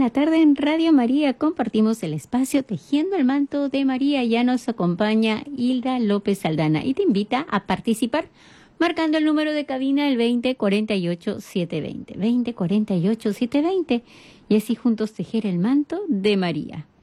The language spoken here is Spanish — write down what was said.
la tarde en Radio María compartimos el espacio Tejiendo el Manto de María. Ya nos acompaña Hilda López Aldana y te invita a participar marcando el número de cabina el 2048-720. 2048-720 y así juntos tejer el manto de María.